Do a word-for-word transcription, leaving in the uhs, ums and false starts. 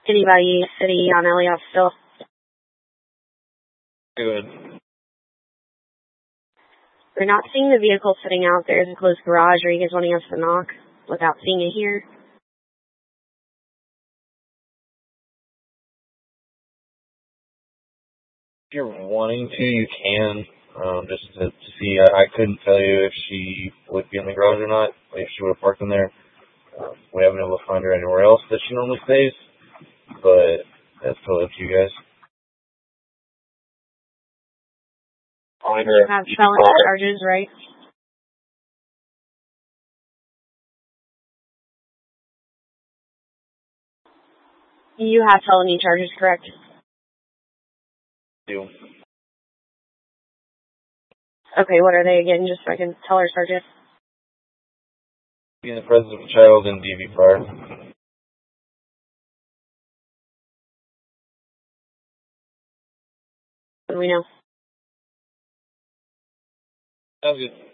Anybody city on Elliott still? Good. We're not seeing the vehicle sitting out there in the closed garage. Are you guys wanting us to knock without seeing it here? If you're wanting to, you can. Um, just to, to see, I, I couldn't tell you if she would be in the garage or not, if she would have parked in there. Um, we haven't been able to find her anywhere else that she normally stays, but that's totally up to you guys. Find her. You have felony charges, right? You have felony charges, correct? Do. Okay, what are they again, just so I can tell her, Sergeant? Be in the presence of a child and D V prior. What do we know? Sounds good.